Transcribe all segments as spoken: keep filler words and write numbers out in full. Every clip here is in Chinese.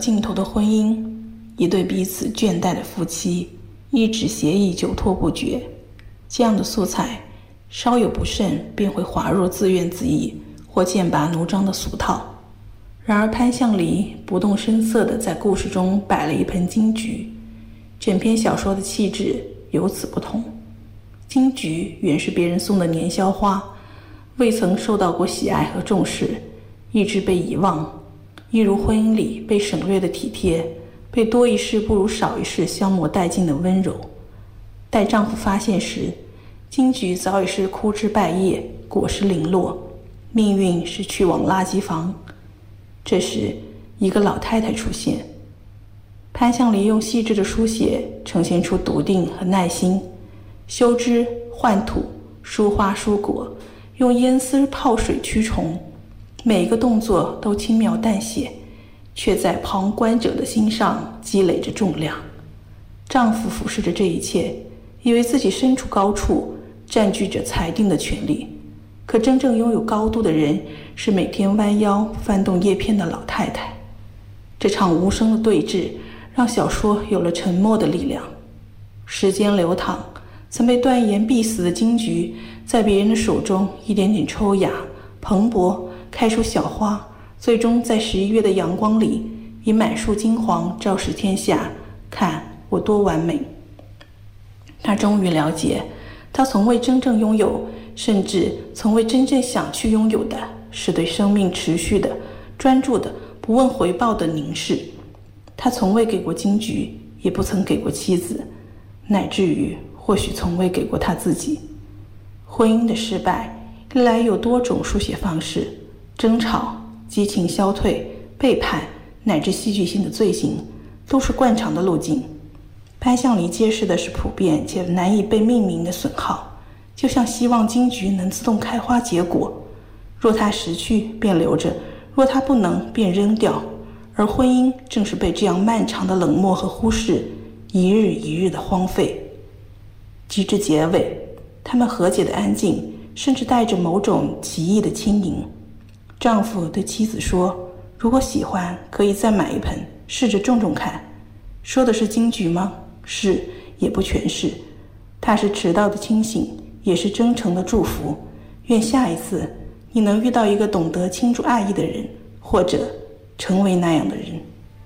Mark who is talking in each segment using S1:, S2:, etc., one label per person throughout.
S1: 尽头的婚姻，一对彼此倦怠的夫妻，一纸协议久拖不决。这样的素材稍有不慎便会滑入自怨自艾或剑拔弩张的俗套。然而潘向黎不动声色地在故事中摆了一盆金菊，整篇小说的气质由此不同。金菊原是别人送的年宵花，未曾受到过喜爱和重视，一直被遗忘，一如婚姻里被省略的体贴，被多一事不如少一事消磨殆尽的温柔。待丈夫发现时，金菊早已是枯枝败叶，果实零落，命运是去往垃圾房。这时一个老太太出现，潘向黎用细致的书写呈现出笃定和耐心，修枝换土，疏花疏果，用烟丝泡水驱虫，每一个动作都轻描淡写，却在旁观者的心上积累着重量。丈夫俯视着这一切，以为自己身处高处，占据着裁定的权利，可真正拥有高度的人是每天弯腰翻动叶片的老太太。这场无声的对峙让小说有了沉默的力量。时间流淌，曾被断言必死的金菊在别人的手中一点点抽芽蓬勃，开出小花，最终在十一月的阳光里以满树金黄昭示天下，看我多完美。他终于了解，他从未真正拥有，甚至从未真正想去拥有的，是对生命持续的、专注的、不问回报的凝视。他从未给过金菊，也不曾给过妻子，乃至于或许从未给过他自己。婚姻的失败历来有多种书写方式，争吵、激情消退、背叛，乃至戏剧性的罪行，都是惯常的路径。潘向黎揭示的是普遍且难以被命名的损耗，就像希望金菊能自动开花结果，若它失去便留着，若它不能便扔掉。而婚姻正是被这样漫长的冷漠和忽视，一日一日的荒废。及至结尾，他们和解的安静，甚至带着某种奇异的轻盈。丈夫对妻子说，如果喜欢可以再买一盆，试着种种看。说的是金菊吗？是，也不全是。它是迟到的清醒，也是真诚的祝福。愿下一次你能遇到一个懂得倾注爱意的人，或者成为那样的人。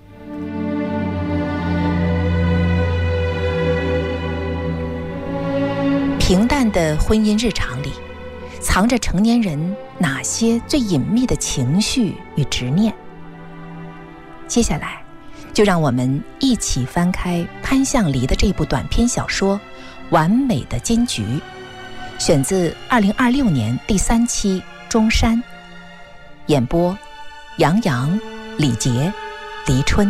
S2: 平淡的婚姻日常里，藏着成年人哪些最隐秘的情绪与执念？接下来就让我们一起翻开潘向黎的这部短篇小说《完美的金菊》，选自二零二六年第三期中山，演播杨洋、李杰、黎春。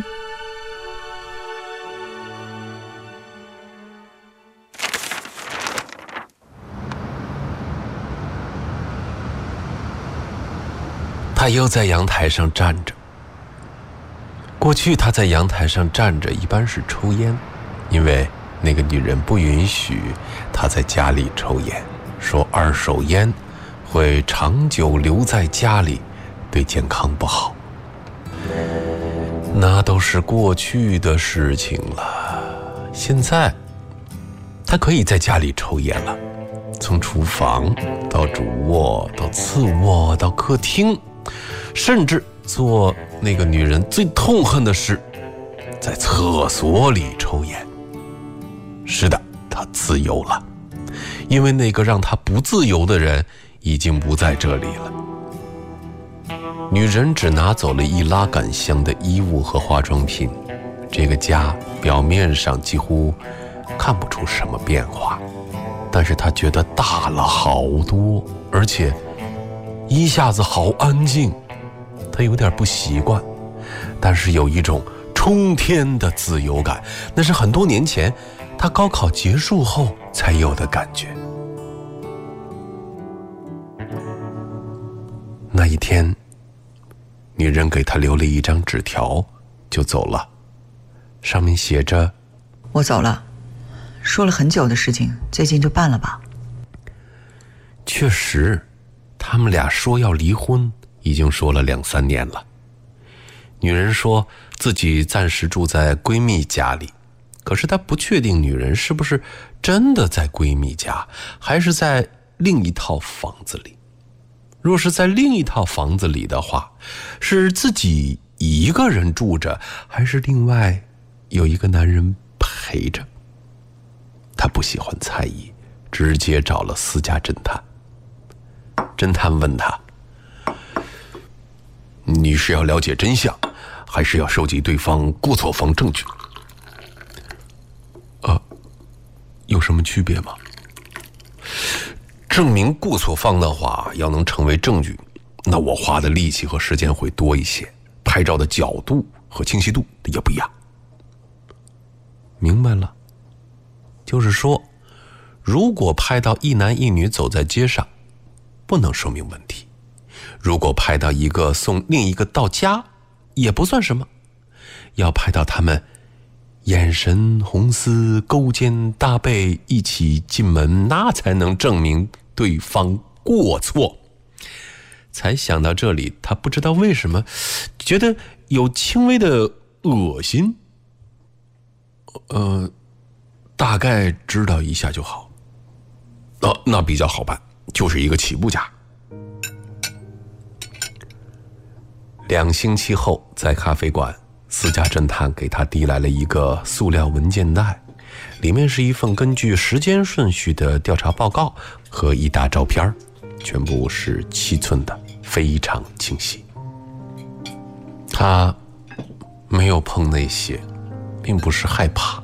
S3: 他又在阳台上站着。过去他在阳台上站着一般是抽烟，因为那个女人不允许他在家里抽烟，说二手烟会长久留在家里，对健康不好。那都是过去的事情了，现在他可以在家里抽烟了，从厨房到主卧到次卧到客厅，甚至做那个女人最痛恨的事，在厕所里抽烟。是的，她自由了，因为那个让她不自由的人已经不在这里了。女人只拿走了易拉杆箱的衣物和化妆品，这个家表面上几乎看不出什么变化，但是她觉得大了好多，而且一下子好安静。她有点不习惯，但是有一种冲天的自由感，那是很多年前她高考结束后才有的感觉。那一天，女人给她留了一张纸条就走了，上面写着：
S4: 我走了，说了很久的事情，最近就办了吧。
S3: 确实，他们俩说要离婚已经说了两三年了。 女人说自己暂时住在闺蜜家里，可是她不确定女人是不是真的在闺蜜家，还是在另一套房子里。若是在另一套房子里的话，是自己一个人住着，还是另外有一个男人陪着？她不喜欢猜疑，直接找了私家侦探。侦探问她，你是要了解真相，还是要收集对方过错方证据？呃，有什么区别吗？证明过错方的话，要能成为证据，那我花的力气和时间会多一些，拍照的角度和清晰度也不一样。明白了，就是说，如果拍到一男一女走在街上，不能说明问题；如果拍到一个送另一个到家，也不算什么。要拍到他们眼神红丝勾肩搭背一起进门，那才能证明对方过错。才想到这里，他不知道为什么觉得有轻微的恶心。呃，大概知道一下就好。哦，那比较好办，就是一个起步价。两星期后，在咖啡馆，私家侦探给他递来了一个塑料文件袋，里面是一份根据时间顺序的调查报告和一沓照片，全部是七寸的，非常清晰。他没有碰那些，并不是害怕。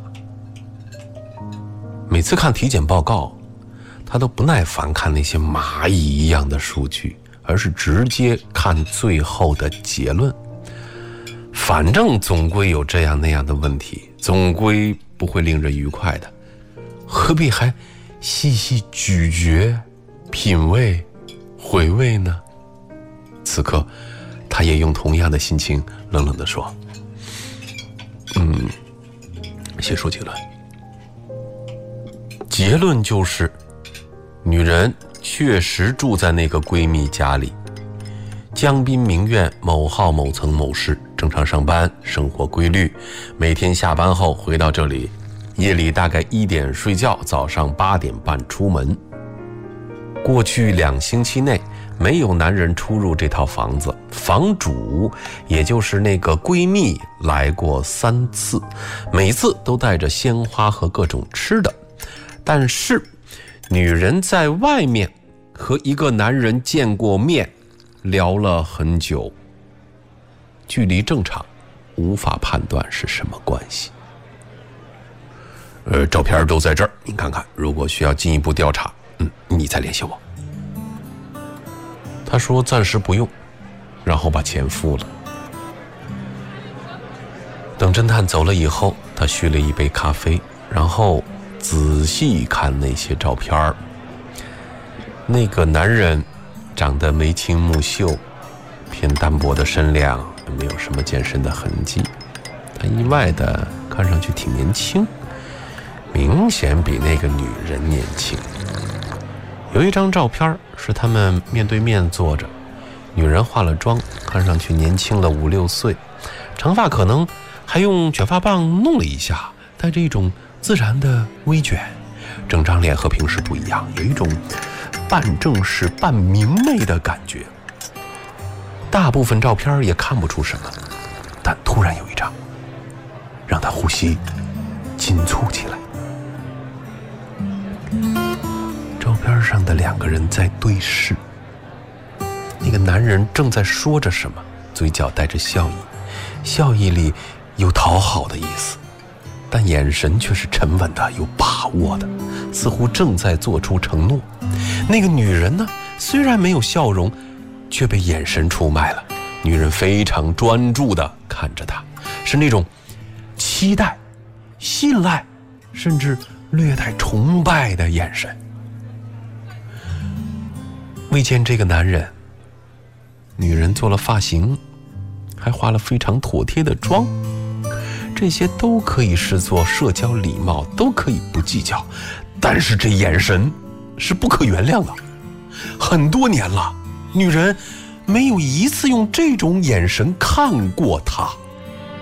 S3: 每次看体检报告，他都不耐烦看那些蚂蚁一样的数据，而是直接看最后的结论。反正总归有这样那样的问题，总归不会令人愉快的，何必还细细咀嚼、品味、回味呢？此刻，他也用同样的心情冷冷地说：“嗯，先说结论。结论就是，女人确实住在那个闺蜜家里，江滨名苑某号某层某室，正常上班，生活规律，每天下班后回到这里，夜里大概一点睡觉，早上八点半出门。过去两星期内，没有男人出入这套房子，房主也就是那个闺蜜来过三次，每次都带着鲜花和各种吃的。但是女人在外面和一个男人见过面，聊了很久，距离正常，无法判断是什么关系。呃，照片都在这儿，您看看，如果需要进一步调查，嗯，你再联系我。他说暂时不用，然后把钱付了。等侦探走了以后，他续了一杯咖啡，然后仔细看那些照片。那个男人长得眉清目秀，偏单薄的身量，没有什么健身的痕迹。他意外的看上去挺年轻，明显比那个女人年轻。有一张照片是他们面对面坐着，女人化了妆，看上去年轻了五六岁，长发可能还用卷发棒弄了一下，带着一种自然的微卷，整张脸和平时不一样，有一种半正式半明媚的感觉。大部分照片也看不出什么，但突然有一张让他呼吸紧促起来。照片上的两个人在对视，那个男人正在说着什么，嘴角带着笑意，笑意里有讨好的意思，但眼神却是沉稳的，有把握的，似乎正在做出承诺。那个女人呢，虽然没有笑容，却被眼神出卖了。女人非常专注地看着他，是那种期待、信赖，甚至略带崇拜的眼神。未见这个男人，女人做了发型，还化了非常妥帖的妆，这些都可以视作社交礼貌，都可以不计较，但是这眼神是不可原谅的。很多年了，女人没有一次用这种眼神看过他。